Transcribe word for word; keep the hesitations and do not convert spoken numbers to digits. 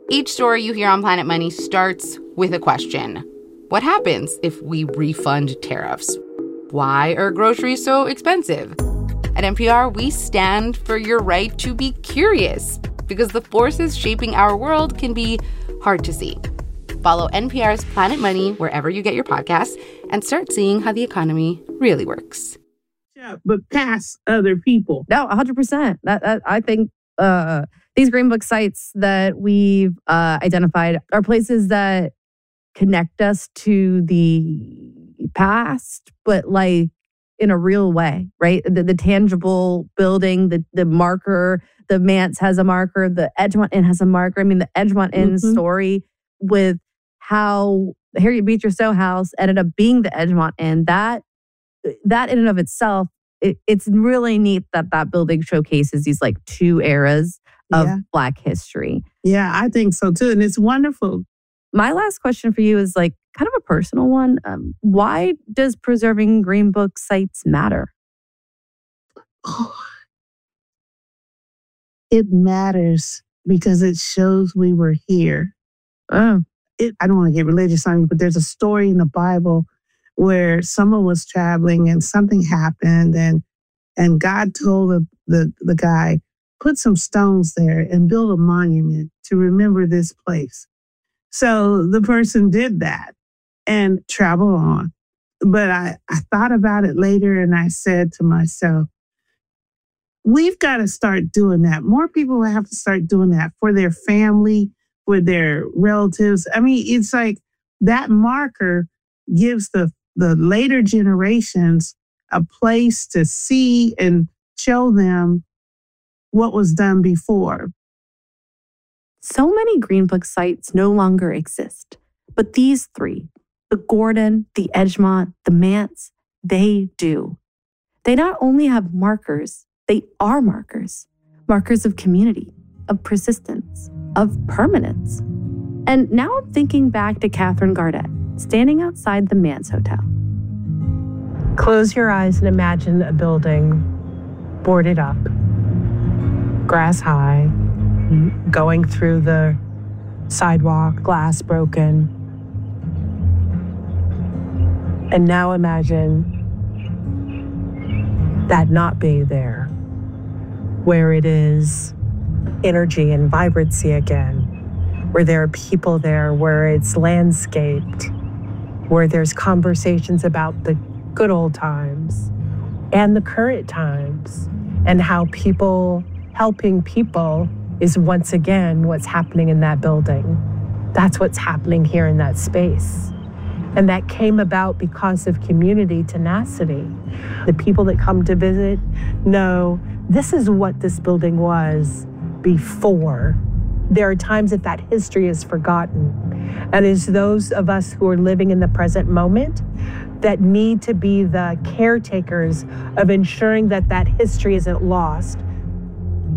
Each story you hear on Planet Money starts with a question. What happens if we refund tariffs? Why are groceries so expensive? At N P R, we stand for your right to be curious, because the forces shaping our world can be hard to see. Follow N P R's Planet Money wherever you get your podcasts and start seeing how the economy really works. Yeah, but past other people. No, one hundred percent. That, that I think uh, these Green Book sites that we've uh, identified are places that connect us to the past, but like in a real way, right? The, the tangible building, the the marker, the Manse has a marker, the Edgemont Inn has a marker. I mean, the Edgemont Inn Mhm. story with how the Harriet Beecher Stowe house ended up being the Edgemont Inn, that that in and of itself, it, it's really neat that that building showcases these like two eras of Yeah. Black history. Yeah, I think so too. And it's wonderful. My last question for you is like kind of a personal one. Um, why does preserving Green Book sites matter? Oh, it matters because it shows we were here. Oh, It, I don't want to get religious on you, but there's a story in the Bible where someone was traveling and something happened, and and God told the, the, the guy, put some stones there and build a monument to remember this place. So the person did that and traveled on. But I, I thought about it later and I said to myself, we've got to start doing that. More people will have to start doing that for their family, for their relatives. I mean, it's like that marker gives the, the later generations a place to see and show them what was done before. so many Green Book sites no longer exist. But these three, the Gordon, the Edgemont, the Manse, they do. They not only have markers, they are markers. Markers of community, of persistence, of permanence. And now I'm thinking back to Catherine Gardet, standing outside the Manse Hotel. Close your eyes and imagine a building boarded up, grass high, going through the sidewalk, glass broken. And now imagine that not being there, where it is energy and vibrancy again, where there are people there, where it's landscaped, where there's conversations about the good old times and the current times, and how people helping people is once again what's happening in that building. That's what's happening here in that space. And that came about because of community tenacity. The people that come to visit know this is what this building was before. There are times that that history is forgotten. And it's those of us who are living in the present moment that need to be the caretakers of ensuring that that history isn't lost,